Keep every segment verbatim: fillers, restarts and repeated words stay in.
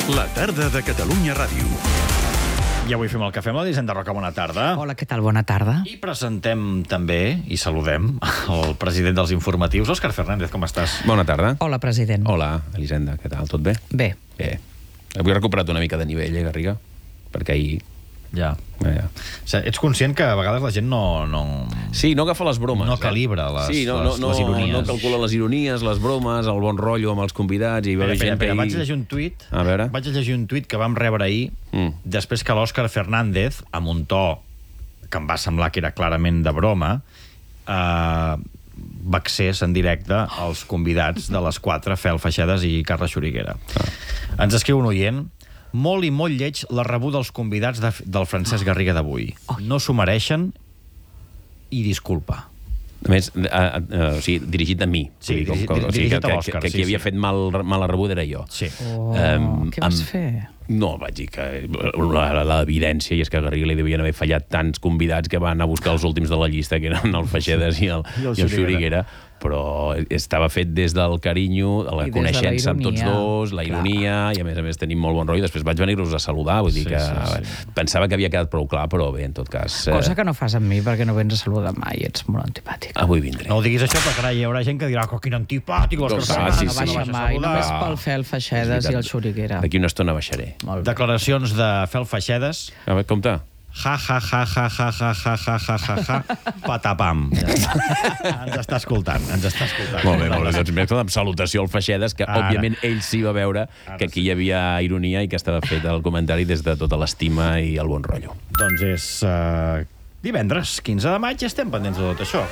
La tarda de Catalunya Ràdio. I avui fem el cafè amb l'Elisenda Roca. Bona tarda. Hola, què tal? Bona tarda. I presentem també, i saludem, el president dels informatius, Òscar Fernández. Com estàs? Bona tarda. Hola, president. Hola, Elisenda, què tal? Tot bé? Bé. Bé. Avui he recuperat una mica de nivell, eh, Garriga? Perquè ahir... Ja. Eh, ja. O sigui, ets conscient que a vegades la gent no... no... Sí, no agafa les bromes. No calibra les, sí, no, les, no, les ironies. No calcula les ironies, les bromes, el bon rotllo amb els convidats. I Espera, espera, espera. ahir... Vaig llegir un tuit, A veure. vaig llegir un tuit que vam rebre ahir, Mm. després que l'Òscar Fernández, amb un to que em va semblar que era clarament de broma, eh, vexés en directe als convidats de les quatre, Fel Feixedes i Carles Xuriguera. Ah. Ens escriu un oient: molt i molt lleig la rebuda dels convidats de, del Francesc Garriga d'avui. No s'ho mereixen i disculpa. A més, eh, eh, o sigui, dirigit a mi. Sí, Vull dir, dirigit- o sigui, dirigit que, a l'Òscar, que, que sí, qui havia sí. fet mal, mala rebuda era jo. Sí. Oh, Em, què vas em- fer? No, vaig dir que l'evidència, i és que a Garriga li devien haver fallat tants convidats que van a buscar els últims de la llista, que eren el Feixedes i el, I el i el Xuriguera. Xuriguera, però estava fet des del carinyo, de la I des de la coneixença amb tots ironia. dos, la ironia, i a més a més tenim molt bon rotllo. Després vaig venir-los a saludar, vull dir Sí, que sí, sí. pensava que havia quedat prou clar, però bé, en tot cas... eh, Cosa que no fas amb mi, perquè no vens a saludar mai, ets molt antipàtic. Avui vindré. No ho diguis això, perquè ara hi haurà gent que dirà que quin antipàtic, l'Òscar Doncs, Fernández. ah, sí, no sí. baixa baixa a mai, saludar. només pel Fel Feixedes És i el veritat. Xuriguera. D'aquí una estona baixaré. Molt bé. Declaracions de Fel Feixedes. A veure, compte. Ja, ja, ja, ja, ja, ja, ja, ja, ja, ja, ja, patapam. Ja està. Ens està escoltant, ens està escoltant. Molt bé, molt bé. Doncs m'he amb salutació al Feixedes, que Ara. òbviament ell sí va veure Ara que aquí hi havia ironia i que estava fet el comentari des de tota l'estima i el bon rotllo. Doncs és uh, divendres, quinze de maig, i estem pendents de tot això.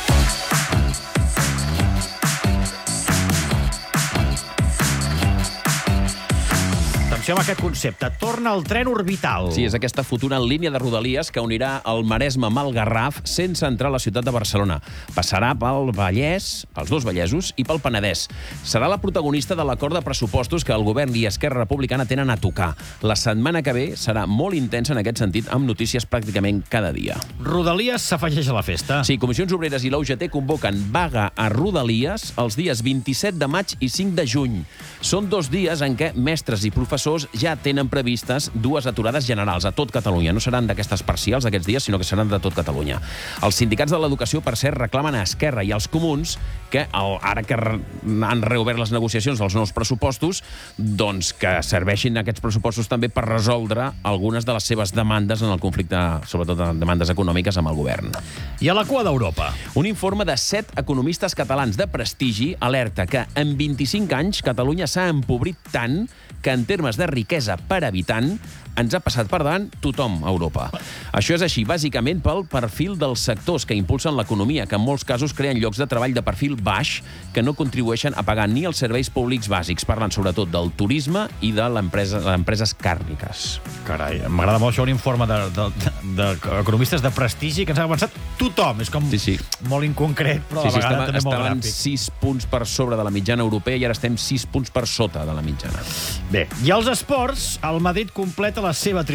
Atenció amb aquest concepte. Torna el tren orbital. Sí, és aquesta futura línia de Rodalies que unirà el Maresme amb el Garraf sense entrar a la ciutat de Barcelona. Passarà pel Vallès, pels dos Vallesos, i pel Penedès. Serà la protagonista de l'acord de pressupostos que el govern i Esquerra Republicana tenen a tocar. La setmana que ve serà molt intensa en aquest sentit, amb notícies pràcticament cada dia. Rodalies s'afegeix a la festa. Sí, Comissions Obreres i l'O G T convoquen vaga a Rodalies els dies vint-i-set de maig i cinc de juny. Són dos dies en què mestres i professors ja tenen previstes dues aturades generals a tot Catalunya. No seran d'aquestes parcials aquests dies, sinó que seran de tot Catalunya. Els sindicats de l'educació, per cert, reclamen a Esquerra i als comuns que, el, ara que re, han reobert les negociacions dels nous pressupostos, doncs que serveixin aquests pressupostos també per resoldre algunes de les seves demandes en el conflicte, sobretot demandes econòmiques, amb el govern. I a la cua d'Europa. Un informe de set economistes catalans de prestigi alerta que en vint-i-cinc anys Catalunya s'ha empobrit tant que en termes de riquesa per habitant ens ha passat per davant tothom a Europa. Això és així, bàsicament, pel perfil dels sectors que impulsen l'economia, que en molts casos creen llocs de treball de perfil baix que no contribueixen a pagar ni els serveis públics bàsics, parlant sobretot del turisme i de l'empresa, les empreses càrniques. Carai, m'agrada molt això, un informe d'economistes de, de, de prestigi que ens ha avançat tothom. És com Sí, sí. molt inconcret, però Sí, a sí, la vegada estava, també molt estaven gràfic. sis punts per sobre de la mitjana europea i ara estem sis punts per sota de la mitjana. Bé, i als esports, el Madrid completa la seva